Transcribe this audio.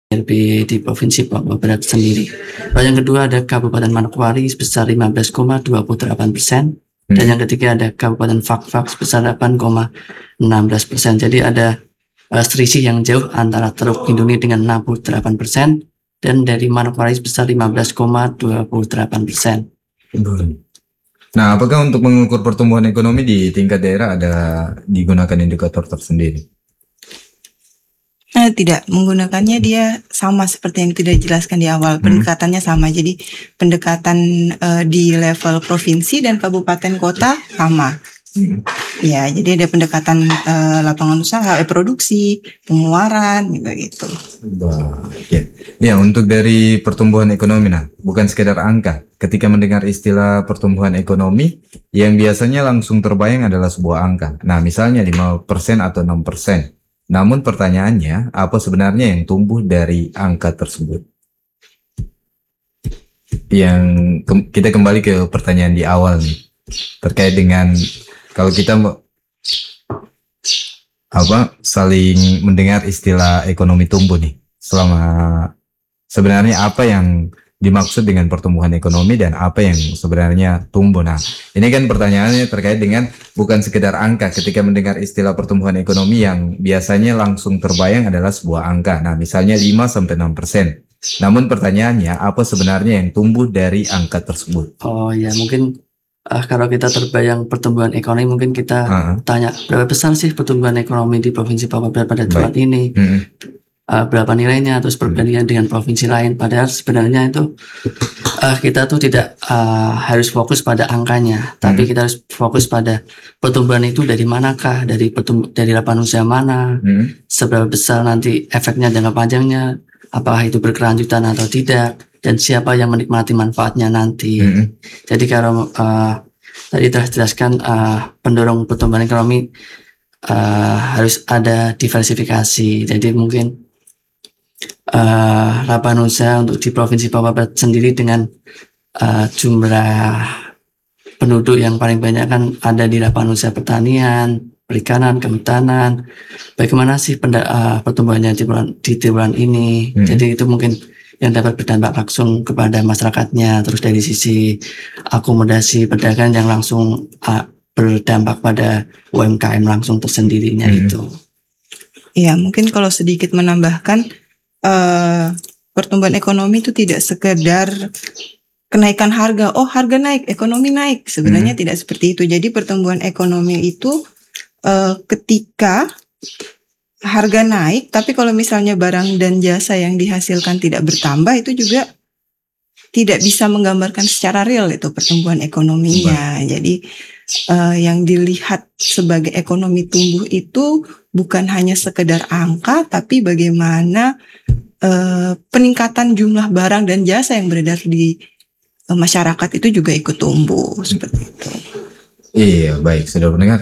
di Provinsi Papua Barat sendiri. Lalu yang kedua ada Kabupaten Manokwari sebesar 15,28%. Dan yang ketiga ada Kabupaten Fak-Fak sebesar 8,16%. Jadi ada selisih yang jauh antara Teluk Bintuni dengan 68% dan dari Manokwari sebesar 15,28%. Nah, apakah untuk mengukur pertumbuhan ekonomi di tingkat daerah ada digunakan indikator tersendiri? Tidak, menggunakannya dia sama seperti yang tidak dijelaskan di awal. Pendekatannya sama. Jadi pendekatan di level provinsi dan kabupaten kota sama. Ya, jadi ada pendekatan lapangan usaha, produksi, pengeluaran, gitu. Ya, untuk dari pertumbuhan ekonomi, bukan sekedar angka. Ketika mendengar istilah pertumbuhan ekonomi, yang biasanya langsung terbayang adalah sebuah angka. Nah, misalnya 5% atau 6%. Namun pertanyaannya, apa sebenarnya yang tumbuh dari angka tersebut? Kita kembali ke pertanyaan di awal nih, terkait dengan kalau kita saling mendengar istilah ekonomi tumbuh nih, sebenarnya apa yang dimaksud dengan pertumbuhan ekonomi dan apa yang sebenarnya tumbuh. Nah, ini kan pertanyaannya terkait dengan bukan sekedar angka. Ketika mendengar istilah pertumbuhan ekonomi, yang biasanya langsung terbayang adalah sebuah angka. Nah, misalnya 5-6%. Namun pertanyaannya, apa sebenarnya yang tumbuh dari angka tersebut? Oh ya, mungkin kalau kita terbayang pertumbuhan ekonomi, mungkin kita tanya berapa besar sih pertumbuhan ekonomi di Provinsi Papua Barat pada tahun ini? Berapa nilainya, terus perbandingan dengan provinsi lain. Padahal sebenarnya itu kita tuh tidak harus fokus pada angkanya, tapi kita harus fokus pada pertumbuhan itu dari manakah, dari lapangan usaha mana, seberapa besar nanti efeknya jangka panjangnya, apakah itu berkelanjutan atau tidak, dan siapa yang menikmati manfaatnya nanti. Jadi kalau tadi telah dijelaskan pendorong pertumbuhan ekonomi harus ada diversifikasi. Jadi mungkin lapangan usaha untuk di Provinsi Papua Barat sendiri dengan jumlah penduduk yang paling banyak kan ada di lapangan usaha pertanian, perikanan, kehutanan. Bagaimana sih pertumbuhannya di triwulan ini? Jadi itu mungkin yang dapat berdampak langsung kepada masyarakatnya. Terus dari sisi akomodasi perdagangan yang langsung berdampak pada UMKM langsung tersendirinya itu. Ya, mungkin kalau sedikit menambahkan, pertumbuhan ekonomi itu tidak sekedar kenaikan harga. Oh, harga naik, ekonomi naik. Sebenarnya tidak seperti itu. Jadi pertumbuhan ekonomi itu ketika harga naik, tapi kalau misalnya barang dan jasa yang dihasilkan tidak bertambah, itu juga tidak bisa menggambarkan secara real itu pertumbuhan ekonominya. Jadi yang dilihat sebagai ekonomi tumbuh itu bukan hanya sekedar angka, tapi bagaimana peningkatan jumlah barang dan jasa yang beredar di masyarakat itu juga ikut tumbuh seperti itu. Iya, baik, sudah mendengar.